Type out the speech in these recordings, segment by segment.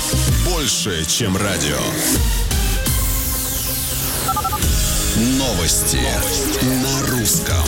Больше, чем радио. Новости на русском.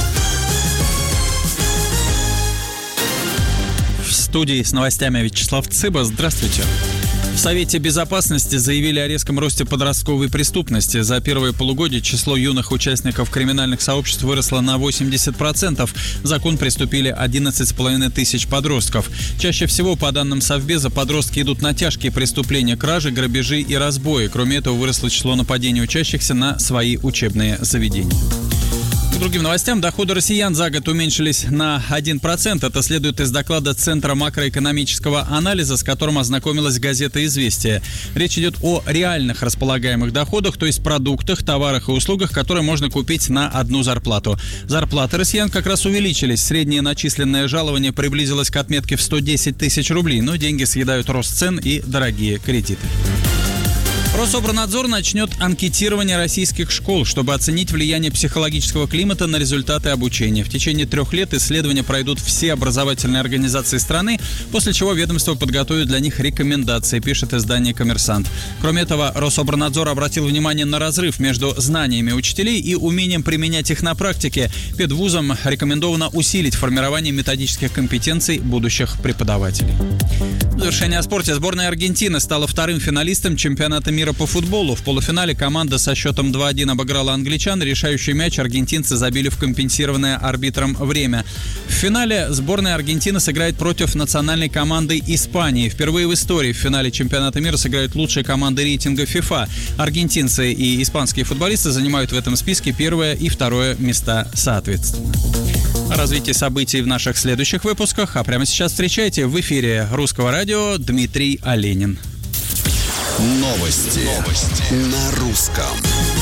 В студии с новостями Вячеслав Цыба. Здравствуйте. В Совете Безопасности заявили о резком росте подростковой преступности. За первое полугодие число юных участников криминальных сообществ выросло на 80%. В закон приступили 11,5 тысяч подростков. Чаще всего, по данным Совбеза, подростки идут на тяжкие преступления: кражи, грабежи и разбои. Кроме этого, выросло число нападений учащихся на свои учебные заведения. К другим новостям. Доходы россиян за год уменьшились на 1%. Это следует из доклада Центра макроэкономического анализа, с которым ознакомилась газета «Известия». Речь идет о реальных располагаемых доходах, то есть продуктах, товарах и услугах, которые можно купить на одну зарплату. Зарплаты россиян как раз увеличились. Среднее начисленное жалование приблизилось к отметке в 110 тысяч рублей, но деньги съедают рост цен и дорогие кредиты. Рособорнадзор начнет анкетирование российских школ, чтобы оценить влияние психологического климата на результаты обучения. В течение 3 лет исследования пройдут все образовательные организации страны, после чего ведомство подготовит для них рекомендации, пишет издание «Коммерсант». Кроме этого, Рособорнадзор обратил внимание на разрыв между знаниями учителей и умением применять их на практике. Педвузам рекомендовано усилить формирование методических компетенций будущих преподавателей. В завершение о спорте. Сборная Аргентины стала вторым финалистом чемпионата мира по футболу. В полуфинале команда со счетом 2-1 обыграла англичан. Решающий мяч аргентинцы забили в компенсированное арбитром время. В финале сборная Аргентины сыграет против национальной команды Испании. Впервые в истории в финале чемпионата мира сыграют лучшие команды рейтинга FIFA. Аргентинцы и испанские футболисты занимают в этом списке 1 и 2 места соответственно. О развитии событий в наших следующих выпусках. А прямо сейчас встречайте в эфире Русского радио Дмитрий Оленин. Новости на русском.